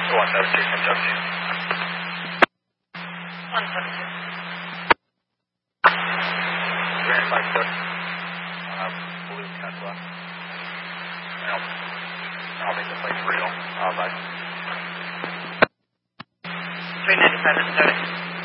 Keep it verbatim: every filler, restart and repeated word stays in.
one seven two, one seven two. one seven two. Grand five six. Uh, blue Tesla. I'll, I'll make the place real. Uh, bye. three ninety-five and thirty.